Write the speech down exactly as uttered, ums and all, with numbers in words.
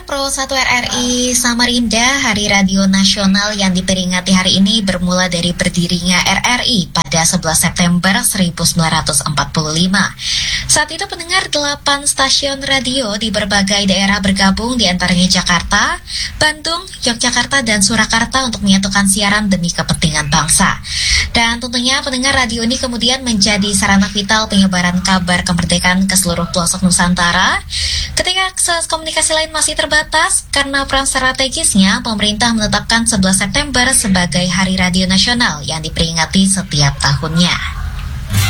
Pro satu R R I Samarinda, Hari Radio Nasional yang diperingati hari ini bermula dari berdirinya R R I pada sebelas September seribu sembilan ratus empat puluh lima. Saat itu pendengar delapan stasiun radio di berbagai daerah bergabung, di antaranya Jakarta, Bandung, Yogyakarta, dan Surakarta untuk menyatukan siaran demi kepentingan bangsa. Dan tentunya pendengar radio ini kemudian menjadi sarana vital penyebaran kabar kemerdekaan ke seluruh pelosok Nusantara. Ketika akses komunikasi lain masih terbatas, karena peran strategisnya, pemerintah menetapkan sebelas September sebagai Hari Radio Nasional yang diperingati setiap tahunnya.